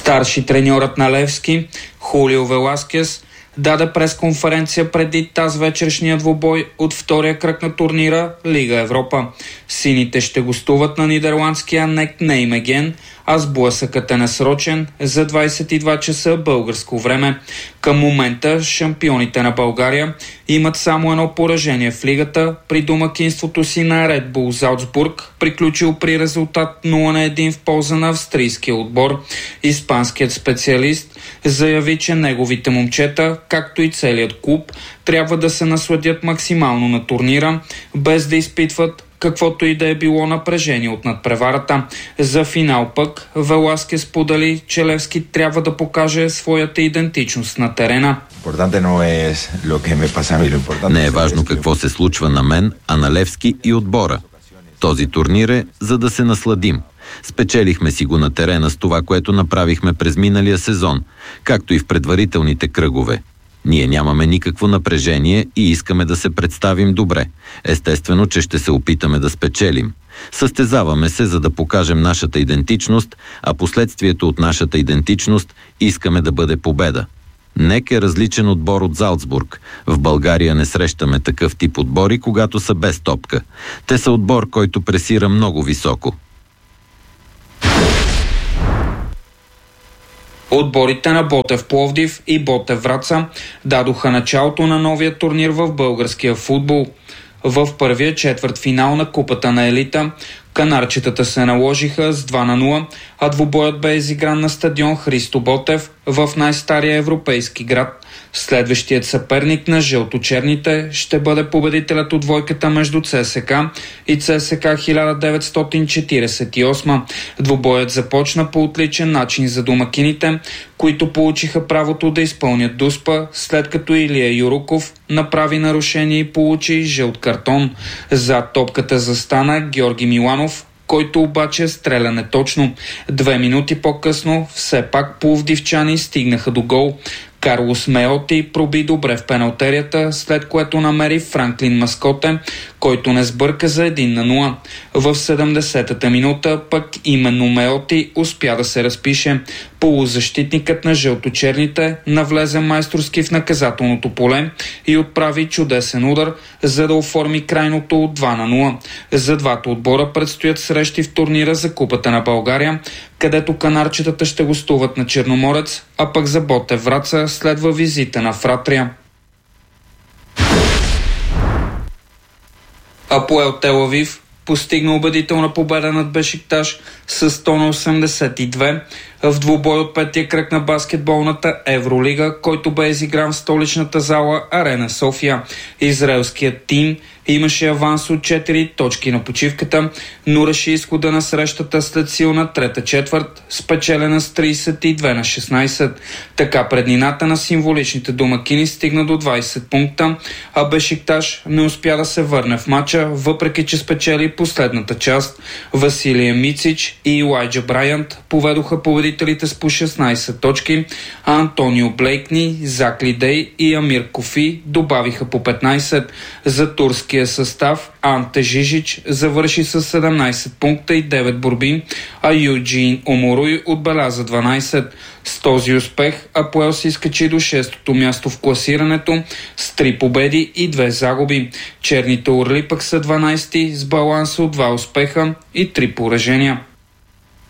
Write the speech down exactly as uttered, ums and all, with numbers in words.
Старши треньорът на Левски, Хулио Веласкес, даде пресконференция преди тази вечершния двубой от втория кръг на турнира Лига Европа. Сините ще гостуват на нидерландския Нек Неймеген, а сблъсъкът е насрочен за двайсет и два часа българско време. Към момента шампионите на България имат само едно поражение в лигата при домакинството си на Ред Бул Залцбург, приключил при резултат нула на едно в полза на австрийския отбор. Испанският специалист заяви, че неговите момчета, както и целият клуб, трябва да се насладят максимално на турнира, без да изпитват каквото и да е било напрежение от надпреварата. За финал пък Веласкес сподели, че Левски трябва да покаже своята идентичност на терена. Не е важно какво се случва на мен, а на Левски и отбора. Този турнир е, за да се насладим. Спечелихме си го на терена с това, което направихме през миналия сезон, както и в предварителните кръгове. Ние нямаме никакво напрежение и искаме да се представим добре. Естествено, че ще се опитаме да спечелим. Състезаваме се, за да покажем нашата идентичност, а последствието от нашата идентичност искаме да бъде победа. Нек е различен отбор от Залцбург. В България не срещаме такъв тип отбори, когато са без топка. Те са отбор, който пресира много високо. Отборите на Ботев Пловдив и Ботев Враца дадоха началото на новия турнир в българския футбол. В първия четвъртфинал на Купата на елита канарчетата се наложиха с два на нула, а двубоят бе изигран на стадион Христо Ботев в най-стария европейски град. Следващият съперник на жълточерните ще бъде победителят от двойката между ЦСКА и ЦСКА хиляда деветстотин четиридесет и осма. Двубоят започна по отличен начин за домакините, които получиха правото да изпълнят дуспа, след като Илия Юруков направи нарушение и получи жълт картон. За топката застана Георги Миланов, който обаче стреля неточно. Две минути по-късно все пак пловдивчани стигнаха до гол. Карлос Меоти проби добре в пеналтерията, след което намери Франклин Маскоте, който не сбърка за едно на нула. В седемдесетата минута пък именно Меоти успя да се разпише. Полузащитникът на жълточерните навлезе майсторски в наказателното поле и отправи чудесен удар, за да оформи крайното от два на нула. За двата отбора предстоят срещи в турнира за Купата на България, където канарчетата ще гостуват на Черноморец, а пък за Ботев Враца следва визита на Фратрия. Апоел Тел Авив постигна убедителна победа над Бешикташ с сто на осемдесет и две в двубой от петия кръг на баскетболната Евролига, който бе изигран в столичната зала Арена София. Израелският тим имаше аванс от четири точки на почивката, но реши изхода на срещата след силна трета четвърт, спечелена с трийсет и две на шестнайсет. Така преднината на символичните домакини стигна до двайсет пункта, а Бешикташ не успя да се върне в мача, въпреки че спечели последната част. Василия Мицич и Илайджа Брайант поведоха победителите с по шестнайсет точки, а Антонио Блейкни, Зак Лидей и Амир Кофи добавиха по петнайсет. За турския състав Анте Жижич завърши с седемнайсет пункта и девет борби, а Юджин Оморуй отбеляза дванайсет. С този успех Апоел се изкачи до шестото място в класирането с три победи и две загуби. Черните орли пък са дванайсети с баланс от два успеха и три поражения.